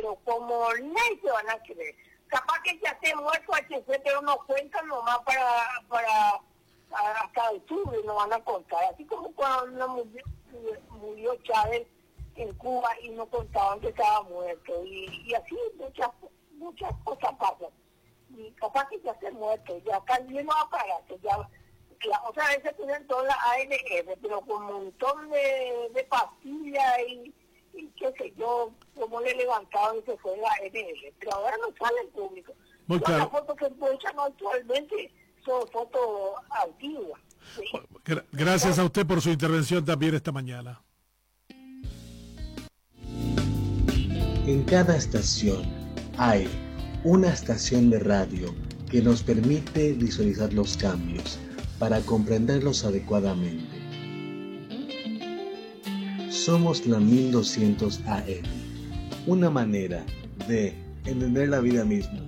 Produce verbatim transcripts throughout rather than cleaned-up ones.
pero como ley se van a creer. Capaz que ya esté muerto H C, pero no cuentan nomás para, para, para hasta octubre, no van a contar. Así como cuando murió, murió Chávez en Cuba y no contaban que estaba muerto. Y, y así muchas, muchas cosas pasan. Y capaz que ya esté muerto, ya también no aparatos, ya la otra vez se presentó la A N R, pero con un montón de, de pastillas y, y qué sé yo, cómo le levantaban y se fue la A N R, pero ahora no sale en público. Muy claro. Las fotos que muestran actualmente son fotos antiguas. ¿Sí? Gracias a usted por su intervención también esta mañana. En cada estación hay una estación de radio que nos permite visualizar los cambios para comprenderlos adecuadamente. Somos la mil doscientos A M, una manera de entender la vida misma.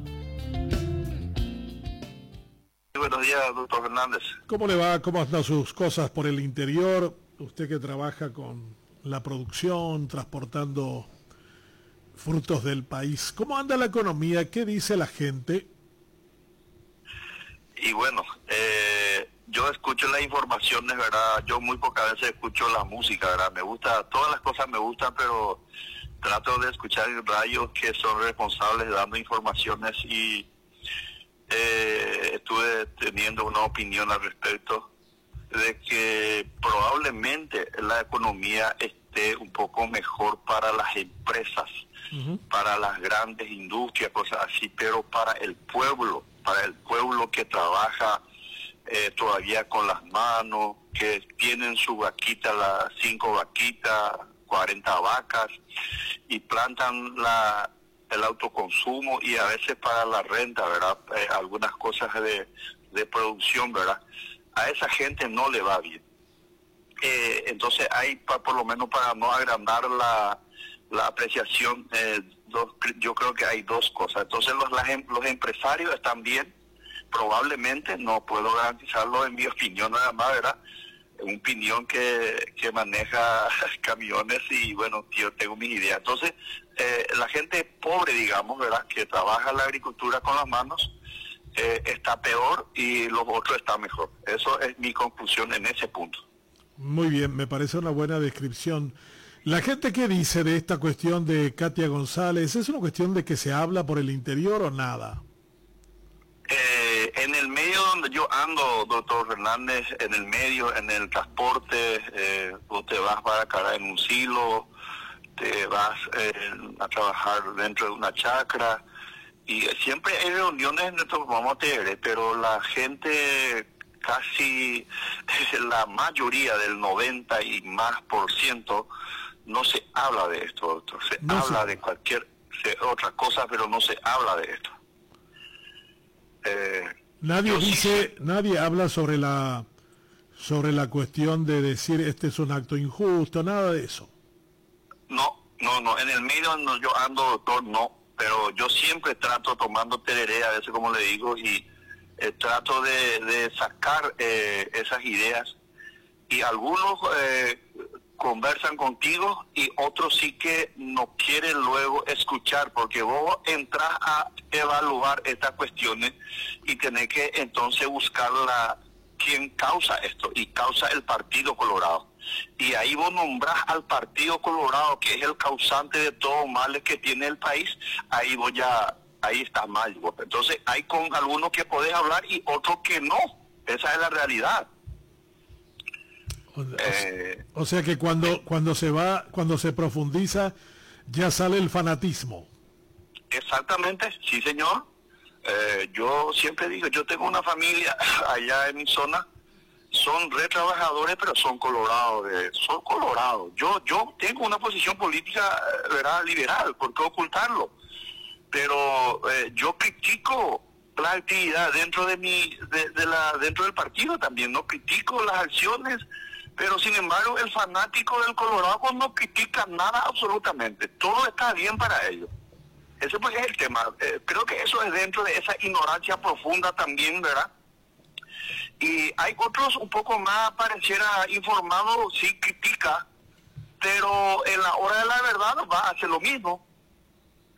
Buenos días, doctor Fernández. ¿Cómo le va? ¿Cómo andan sus cosas por el interior? Usted que trabaja con la producción, transportando frutos del país. ¿Cómo anda la economía? ¿Qué dice la gente? Y bueno, eh, yo escucho las informaciones, ¿verdad? Yo muy pocas veces escucho la música, ¿verdad? Me gusta, todas las cosas me gustan, pero trato de escuchar radios que son responsables dando informaciones y eh, estuve teniendo una opinión al respecto de que probablemente la economía esté un poco mejor para las empresas, uh-huh. para las grandes industrias, cosas así, pero para el pueblo, para el pueblo que trabaja eh, todavía con las manos, que tienen su vaquita, las cinco vaquitas, cuarenta vacas, y plantan la, el autoconsumo y a veces para la renta, ¿verdad? Eh, algunas cosas de, de producción, ¿verdad? A esa gente no le va bien. Eh, entonces hay, pa, por lo menos para no agrandar la, la apreciación, eh, dos, yo creo que hay dos cosas. Entonces los, la, los empresarios están bien, probablemente, no puedo garantizarlo en mi opinión nada más, ¿verdad? Un opinión que, que maneja camiones y bueno, yo tengo mis ideas. Entonces, eh, la gente pobre, digamos, ¿verdad? Que trabaja la agricultura con las manos, eh, está peor y los otros están mejor. Eso es mi conclusión en ese punto. Muy bien, me parece una buena descripción. ¿La gente qué dice de esta cuestión de Katia González? ¿Es una cuestión de que se habla por el interior o nada? Eh, en el medio donde yo ando, doctor Fernández, en el medio, en el transporte, eh, tú te vas para acá en un silo, te vas eh, a trabajar dentro de una chacra, y siempre hay reuniones en nuestros mamoteres, pero la gente, casi la mayoría del noventa y más por ciento, no se habla de esto, doctor. Se no habla sé. de cualquier se, otra cosa, pero no se habla de esto. Eh, nadie dice, sí, nadie habla sobre la sobre la cuestión de decir este es un acto injusto, nada de eso. No, no, no, en el medio donde yo ando, doctor, no, pero yo siempre trato tomando tereré, a veces como le digo, y eh, trato de, de sacar eh, esas ideas, y algunos eh, conversan contigo y otros sí que no quieren luego escuchar, porque vos entras a evaluar estas cuestiones y tenés que entonces buscar la, quién causa esto, y causa el Partido Colorado. Y ahí vos nombrás al Partido Colorado, que es el causante de todos los males que tiene el país, ahí vos ya, ahí está mal. Entonces hay con algunos que podés hablar y otros que no, esa es la realidad. O, eh, o sea que cuando cuando se va, cuando se profundiza, ya sale el fanatismo. Exactamente, sí señor. Eh, yo siempre digo, yo tengo una familia allá en mi zona, son re trabajadores, pero son colorados, eh, son colorados. Yo yo tengo una posición política, ¿verdad?, liberal, ¿por qué ocultarlo? Pero eh, yo critico la actividad dentro de mi de, de la dentro del partido también, no critico las acciones. Pero sin embargo el fanático del Colorado no critica nada absolutamente, todo está bien para ellos. Ese pues es el tema, eh, creo que eso es dentro de esa ignorancia profunda también, ¿verdad? Y hay otros un poco más, pareciera informados, sí critica, pero en la hora de la verdad va a hacer lo mismo.